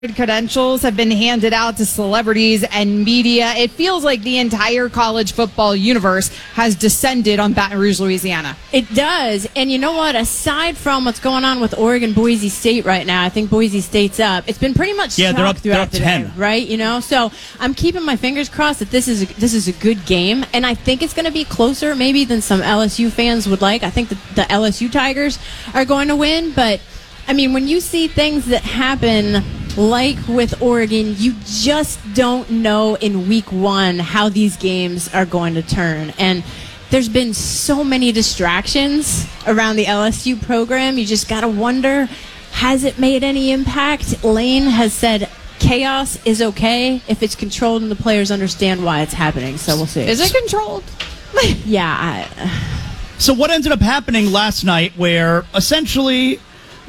Credentials have been handed out to celebrities and media. It feels like the entire college football universe has descended on Baton Rouge, Louisiana. It does. And you know what? Aside from what's going on with Oregon, Boise State right now, I think Boise State's up. It's been pretty much they're up throughout the 10. day, right? You know, so I'm keeping my fingers crossed that this is a good game, and I think it's going to be closer maybe than some LSU fans would like. I think the LSU Tigers are going to win, but I mean, when you see things that happen like with Oregon, you just don't know in week one how these games are going to turn. And there's been so many distractions around the LSU program. You just got to wonder, has it made any impact? Lane has said chaos is okay if it's controlled and the players understand why it's happening. So we'll see. Is it controlled? Yeah. So what ended up happening last night where essentially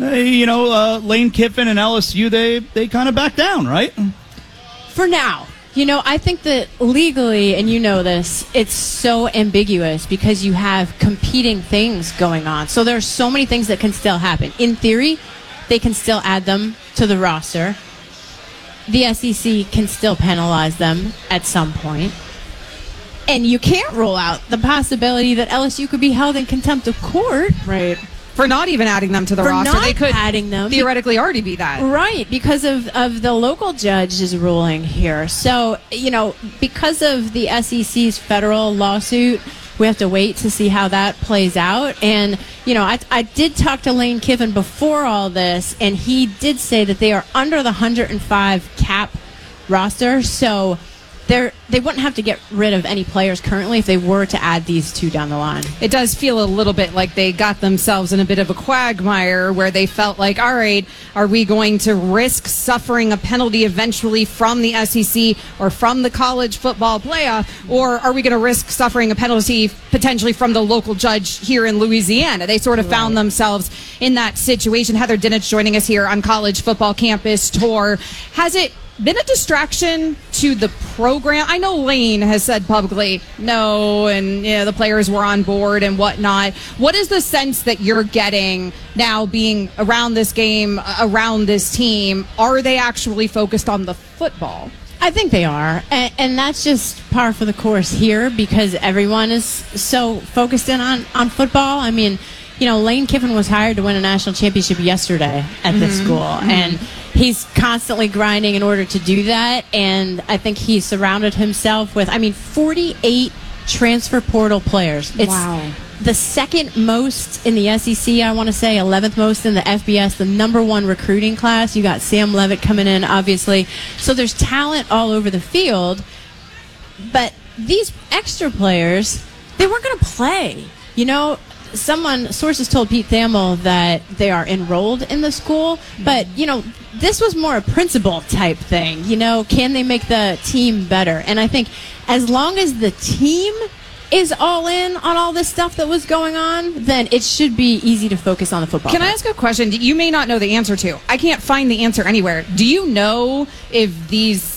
Lane Kiffin and LSU, they kind of back down, right? For now. I think that legally, and you know this, it's so ambiguous because you have competing things going on. So there are so many things that can still happen. In theory, they can still add them to the roster. The SEC can still penalize them at some point. And you can't rule out the possibility that LSU could be held in contempt of court. Right. For not even adding them to the roster. They could adding them. Theoretically already be that. Right, because of the local judge's ruling here. So, because of the SEC's federal lawsuit, we have to wait to see how that plays out. And, I did talk to Lane Kiffin before all this, and he did say that they are under the 105 cap roster. So they wouldn't have to get rid of any players currently if they were to add these two down the line. It does feel a little bit like they got themselves in a bit of a quagmire where they felt like, all right, are we going to risk suffering a penalty eventually from the SEC or from the college football playoff, or are we going to risk suffering a penalty potentially from the local judge here in Louisiana? They sort of found themselves in that situation. Heather Dinich joining us here on College Football Campus Tour. Has it been a distraction to the program? I know Lane has said publicly no, and the players were on board and whatnot. What is the sense that you're getting now being around this game, around this team? Are they actually focused on the football? I think they are, and that's just par for the course here because everyone is so focused in on football. I mean, Lane Kiffin was hired to win a national championship yesterday at this school, and he's constantly grinding in order to do that, and I think he surrounded himself with, 48 transfer portal players. It's the second most in the SEC, I want to say, 11th most in the FBS, the number one recruiting class. You got Sam Levitt coming in, obviously. So there's talent all over the field, but these extra players, they weren't going to play. Sources told Pete Thamel that they are enrolled in the school, but, this was more a principal type thing. Can they make the team better? And I think as long as the team is all in on all this stuff that was going on, then it should be easy to focus on the football. Can I ask a question that you may not know the answer to? I can't find the answer anywhere. Do you know if these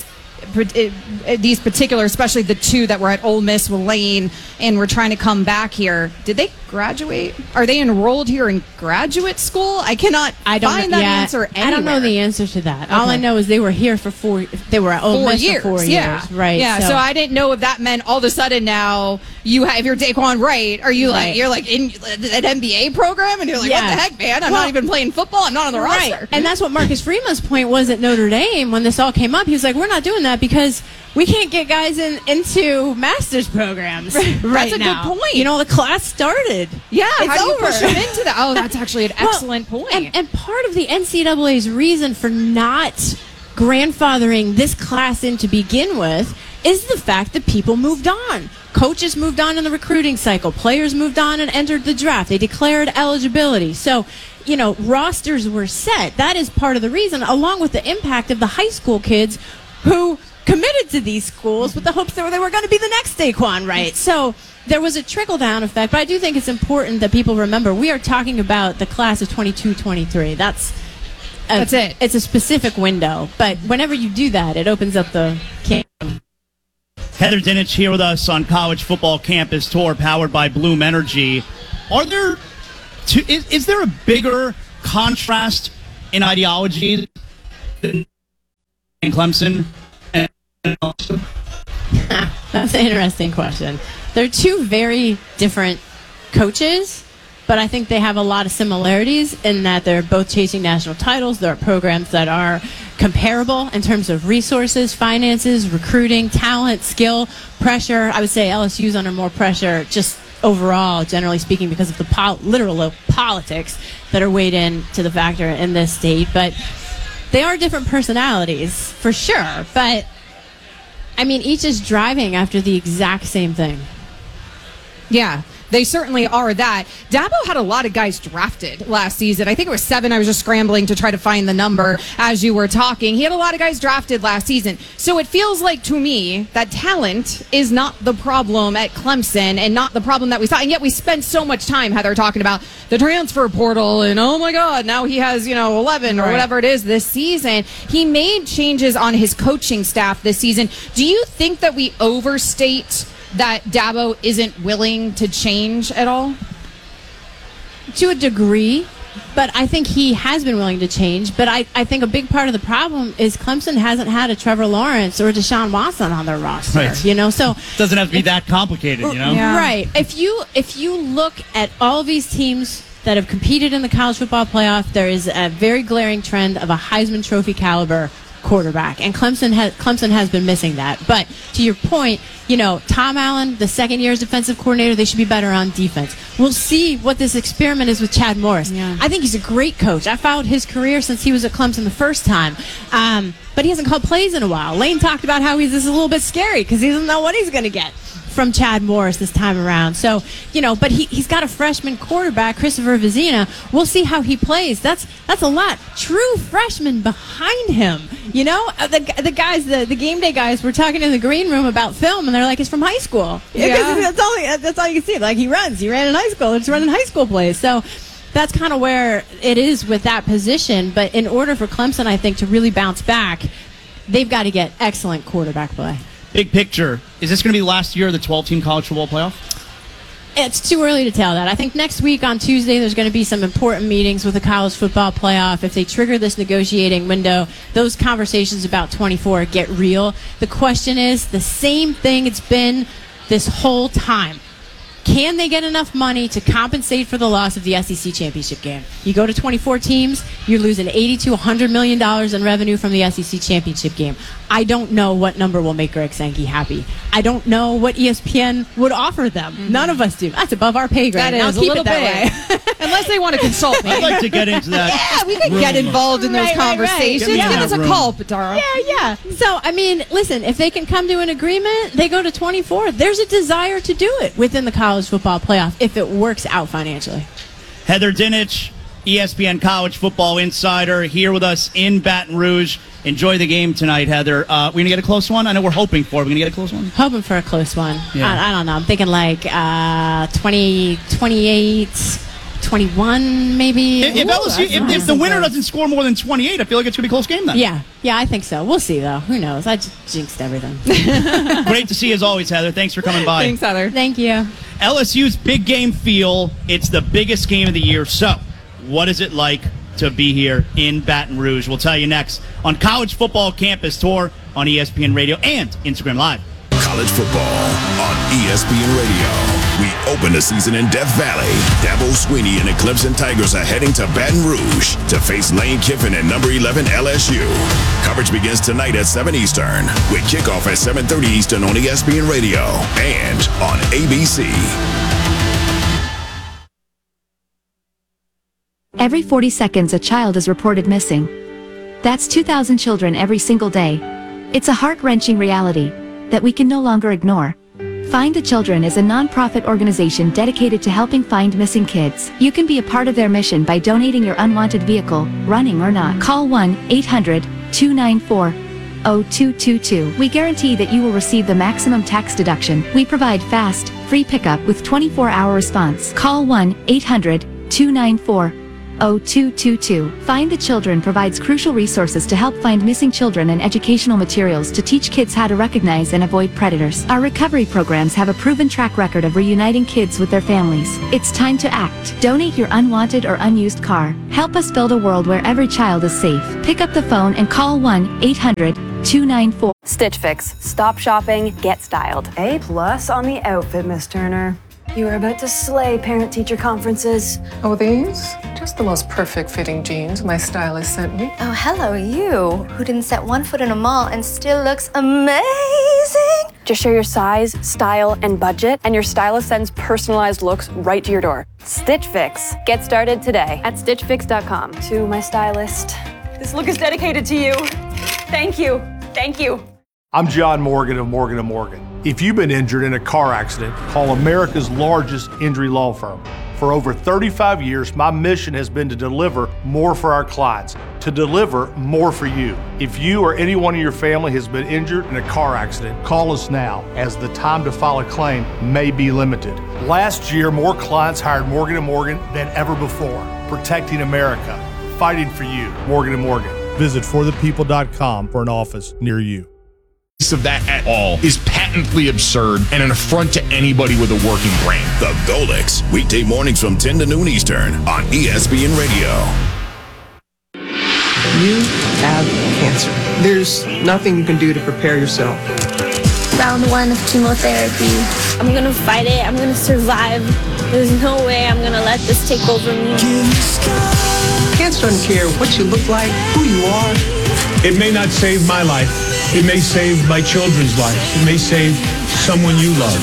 particular, especially the two that were at Ole Miss with Lane and were trying to come back here, did they graduate? Are they enrolled here in graduate school? I find that answer anywhere. I don't know the answer to that. Okay. All I know is they were here they were at Ole Miss for 4 years. Right. Yeah, so I didn't know if that meant all of a sudden now if you're Daquan Wright, are you you're like in an MBA program and you're like, what the heck, man? I'm not even playing football. I'm not on the roster. And that's what Marcus Freeman's point was at Notre Dame when this all came up. He was like, we're not doing that because we can't get guys into master's programs right That's a now. good point. The class started. Yeah, it's how do you over. push them into that? Oh, that's actually an excellent point. And part of the NCAA's reason for not grandfathering this class in to begin with is the fact that people moved on. Coaches moved on in the recruiting cycle. Players moved on and entered the draft. They declared eligibility. So, rosters were set. That is part of the reason, along with the impact of the high school kids who committed to these schools with the hopes that they were going to be the next Daquan Wright. So there was a trickle-down effect, but I do think it's important that people remember we are talking about the class of 22-23. That's it. It's a specific window, but whenever you do that, it opens up the can. Heather Dinich here with us on College Football Campus Tour, powered by Bloom Energy. Is there a bigger contrast in ideology Clemson? And That's an interesting question. They're two very different coaches, but I think they have a lot of similarities in that they're both chasing national titles. There are programs that are comparable in terms of resources, finances, recruiting, talent, skill, pressure. I would say LSU's under more pressure just overall, generally speaking, because of the literal politics that are weighed in to the factor in this state. But they are different personalities, for sure. But, I mean, each is driving after the exact same thing. Yeah, they certainly are that. Dabo had a lot of guys drafted last season. I think it was 7. I was just scrambling to try to find the number as you were talking. He had a lot of guys drafted last season. So it feels like to me that talent is not the problem at Clemson and not the problem that we saw. And yet we spent so much time, Heather, talking about the transfer portal and, oh my God, now he has, 11 or whatever it is this season. He made changes on his coaching staff this season. Do you think that we overstate that Dabo isn't willing to change at all? To a degree, but I think he has been willing to change. But I think a big part of the problem is Clemson hasn't had a Trevor Lawrence or Deshaun Watson on their roster. Right. So doesn't have to be that complicated, Yeah. Right. If you look at all of these teams that have competed in the college football playoff, there is a very glaring trend of a Heisman Trophy caliber quarterback, and Clemson has been missing that. But to your point, Tom Allen, the second year's defensive coordinator, they should be better on defense. We'll see what this experiment is with Chad Morris. Yeah. I think he's a great coach. I followed his career since he was at Clemson the first time, but he hasn't called plays in a while. Lane talked about how this is a little bit scary because he doesn't know what he's going to get from Chad Morris this time around. So, but he's got a freshman quarterback, Christopher Vizina. We'll see how he plays. That's a lot. True freshmen behind him. The guys, the game day guys were talking in the green room about film, and they're like, it's from high school. Yeah. That's all you can see. Like, he ran in high school. It's running high school plays. So that's kind of where it is with that position. But in order for Clemson, I think, to really bounce back, they've got to get excellent quarterback play. Big picture, is this going to be the last year of the 12-team college football playoff? It's too early to tell that. I think next week on Tuesday there's going to be some important meetings with the college football playoff. If they trigger this negotiating window, those conversations about 24 get real. The question is the same thing it's been this whole time. Can they get enough money to compensate for the loss of the SEC championship game? You go to 24 teams, you're losing $80 to $100 million in revenue from the SEC championship game. I don't know what number will make Greg Sankey happy. I don't know what ESPN would offer them. Mm-hmm. None of us do. That's above our pay grade. That now is keep a little it that bit. way. Unless they want to consult me. I'd like to get into that. Yeah, we could get involved in those Right. conversations. Get Give in us that a room. call, Patara. Yeah. So, I mean, listen, if they can come to an agreement, they go to 24. There's a desire to do it within the college football playoff if it works out financially. Heather Dinich, ESPN College Football Insider, here with us in Baton Rouge. Enjoy the game tonight, Heather. We're going to get a close one? I know we're hoping for. We're going to get a close one? Hoping for a close one. Yeah. I don't know. I'm thinking like 20, 28, 21 maybe. If the winner doesn't score more than 28, I feel like it's going to be a close game then. Yeah, I think so. We'll see, though. Who knows? I just jinxed everything. Great to see you as always, Heather. Thanks for coming by. Thanks, Heather. Thank you. LSU's big game feel. It's the biggest game of the year. So, what is it like to be here in Baton Rouge? We'll tell you next on College Football Campus Tour on ESPN Radio and Instagram Live. College football on ESPN Radio. We open the season in Death Valley. Dabo Swinney and the Clemson Tigers are heading to Baton Rouge to face Lane Kiffin and number 11 LSU. Coverage begins tonight at 7 Eastern with kickoff at 7:30 Eastern on ESPN Radio and on ABC. Every 40 seconds a child is reported missing. That's 2,000 children every single day. It's a heart-wrenching reality that we can no longer ignore. Find the Children is a non-profit organization dedicated to helping find missing kids. You can be a part of their mission by donating your unwanted vehicle, running or not. Call 1-800-294-0222. We guarantee that you will receive the maximum tax deduction. We provide fast, free pickup with 24-hour response. Call 1-800-294-0222. 0222. Find the Children provides crucial resources to help find missing children and educational materials to teach kids how to recognize and avoid predators. Our recovery programs have a proven track record of reuniting kids with their families. It's time to act. Donate your unwanted or unused car. Help us build a world where every child is safe. Pick up the phone and call 1-800-294. Stitch Fix. Stop shopping, get styled. A+ on the outfit, Miss Turner. You are about to slay parent-teacher conferences. Oh, these? Just the most perfect fitting jeans my stylist sent me. Oh, hello, you, who didn't set one foot in a mall and still looks amazing. Just share your size, style, and budget, and your stylist sends personalized looks right to your door. Stitch Fix. Get started today at StitchFix.com. To my stylist, this look is dedicated to you. Thank you. Thank you. I'm John Morgan of Morgan & Morgan. If you've been injured in a car accident, call America's largest injury law firm. For over 35 years, my mission has been to deliver more for our clients, to deliver more for you. If you or anyone in your family has been injured in a car accident, call us now, as the time to file a claim may be limited. Last year, more clients hired Morgan & Morgan than ever before, protecting America, fighting for you. Morgan & Morgan. Visit forthepeople.com for an office near you. Of that at all is patently absurd and an affront to anybody with a working brain. The Golix, weekday mornings from 10 to noon Eastern on ESPN Radio. You have cancer. There's nothing you can do to prepare yourself. Round 1 of chemotherapy. I'm gonna fight it. I'm gonna survive. There's no way I'm gonna let this take over me. Cancer doesn't care what you look like, who you are. It may not save my life. It may save my children's lives. It may save someone you love.